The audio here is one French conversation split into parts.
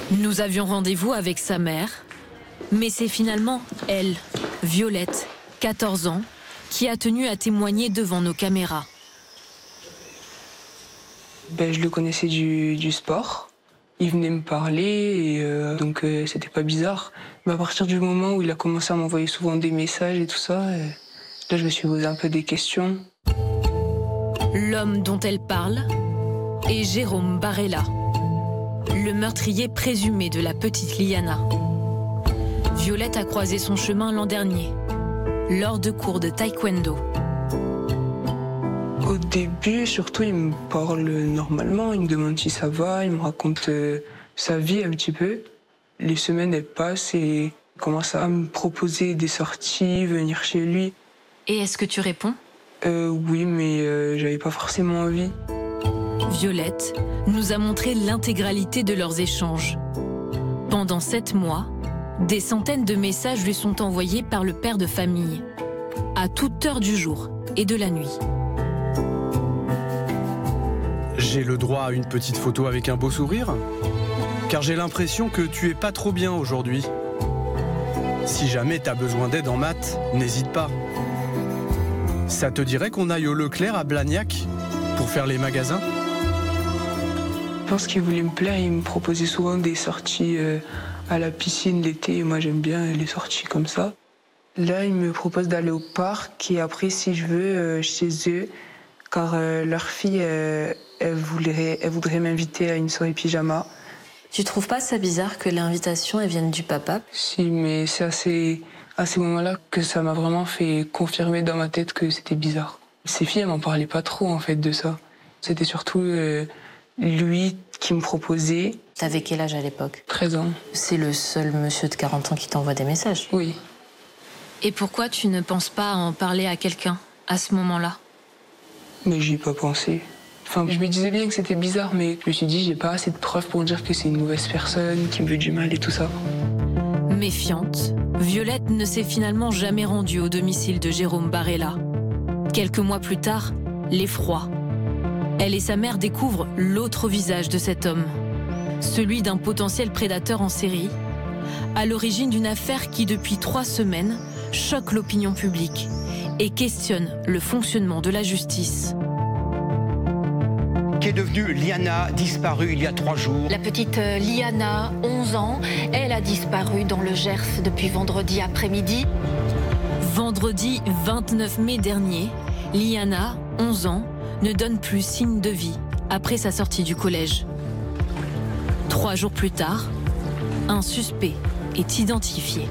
Nous avions rendez-vous avec sa mère, mais c'est finalement elle, Violette, 14 ans, qui a tenu à témoigner devant nos caméras. Je le connaissais du sport. Il venait me parler, et donc c'était pas bizarre. Mais à partir du moment où il a commencé à m'envoyer souvent des messages et tout ça, là je me suis posé un peu des questions. L'homme dont elle parle est Jérôme Barella, le meurtrier présumé de la petite Liana. Violette a croisé son chemin l'an dernier, lors de cours de taekwondo. Au début, surtout, il me parle normalement, il me demande si ça va, il me raconte sa vie un petit peu. Les semaines, elles passent et il commence à me proposer des sorties, venir chez lui. Et est-ce que tu réponds ? Oui, mais j'avais pas forcément envie. Violette nous a montré l'intégralité de leurs échanges. Pendant 7 mois, des centaines de messages lui sont envoyés par le père de famille, à toute heure du jour et de la nuit. J'ai le droit à une petite photo avec un beau sourire ? Car j'ai l'impression que tu es pas trop bien aujourd'hui. Si jamais t'as besoin d'aide en maths, n'hésite pas. Ça te dirait qu'on aille au Leclerc à Blagnac pour faire les magasins ? Je pense qu'il voulait me plaire, il me proposait souvent des sorties à la piscine l'été. Moi, j'aime bien les sorties comme ça. Là, il me propose d'aller au parc et après, si je veux, chez eux, car leur fille, elle voudrait m'inviter à une soirée pyjama. Tu trouves pas ça bizarre que l'invitation elle vienne du papa ? Si, mais c'est à ces moments-là que ça m'a vraiment fait confirmer dans ma tête que c'était bizarre. Ces filles, elles m'en parlaient pas trop en fait de ça. C'était surtout lui qui me proposait. T'avais quel âge à l'époque ? 13 ans. C'est le seul monsieur de 40 ans qui t'envoie des messages ? Oui. Et pourquoi tu ne penses pas à en parler à quelqu'un à ce moment-là ? Mais j'y ai pas pensé. Enfin, je me disais bien que c'était bizarre, mais je me suis dit, j'ai pas assez de preuves pour dire que c'est une mauvaise personne, qui me veut du mal et tout ça. Méfiante, Violette ne s'est finalement jamais rendue au domicile de Jérôme Barella. Quelques mois plus tard, l'effroi. Elle et sa mère découvrent l'autre visage de cet homme, celui d'un potentiel prédateur en série, à l'origine d'une affaire qui, depuis 3 semaines, choque l'opinion publique et questionne le fonctionnement de la justice. Qu'est devenue Liana, disparue il y a 3 jours. La petite Liana, 11 ans, elle a disparu dans le Gers depuis vendredi après-midi. Vendredi 29 mai dernier, Liana, 11 ans, ne donne plus signe de vie après sa sortie du collège. 3 jours plus tard, un suspect est identifié.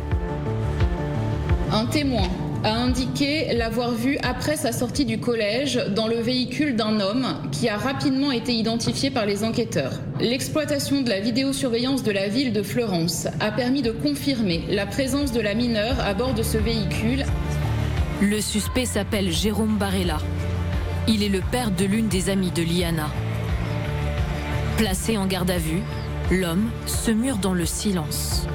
Un témoin a indiqué l'avoir vue après sa sortie du collège dans le véhicule d'un homme qui a rapidement été identifié par les enquêteurs. L'exploitation de la vidéosurveillance de la ville de Fleurance a permis de confirmer la présence de la mineure à bord de ce véhicule. Le suspect s'appelle Jérôme Barella. Il est le père de l'une des amies de Liana. Placé en garde à vue, l'homme se mure dans le silence.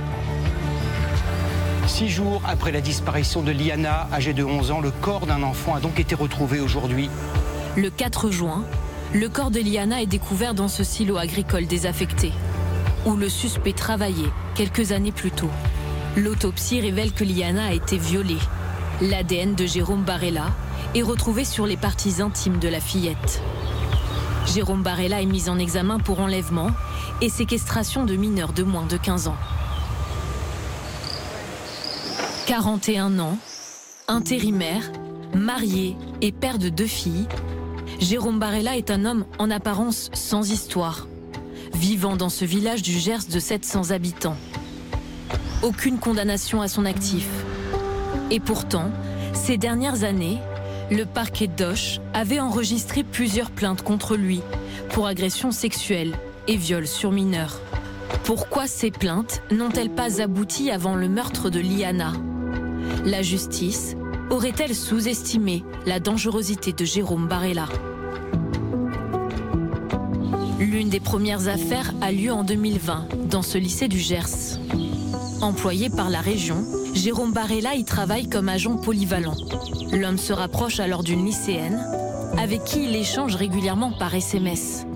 6 jours après la disparition de Liana, âgée de 11 ans, le corps d'un enfant a donc été retrouvé aujourd'hui. Le 4 juin, le corps de Liana est découvert dans ce silo agricole désaffecté, où le suspect travaillait quelques années plus tôt. L'autopsie révèle que Liana a été violée. L'ADN de Jérôme Barella est retrouvé sur les parties intimes de la fillette. Jérôme Barella est mis en examen pour enlèvement et séquestration de mineurs de moins de 15 ans. 41 ans, intérimaire, marié et père de 2 filles, Jérôme Barella est un homme en apparence sans histoire, vivant dans ce village du Gers de 700 habitants. Aucune condamnation à son actif. Et pourtant, ces dernières années, le parquet d'Auch avait enregistré plusieurs plaintes contre lui pour agressions sexuelles et viols sur mineurs. Pourquoi ces plaintes n'ont-elles pas abouti avant le meurtre de Liana ? La justice aurait-elle sous-estimé la dangerosité de Jérôme Barella ? L'une des premières affaires a lieu en 2020 dans ce lycée du Gers. Employé par la région, Jérôme Barella y travaille comme agent polyvalent. L'homme se rapproche alors d'une lycéenne avec qui il échange régulièrement par SMS.